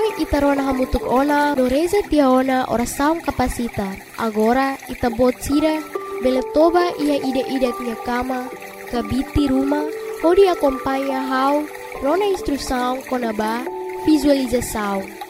itarona hamutuk ona doreza tiaona ora saum kapasita. Agora itabot sira beletoba ia ide-ide tia kama kabiti rumah hodi acompanha hau rona instrução konaba visualização.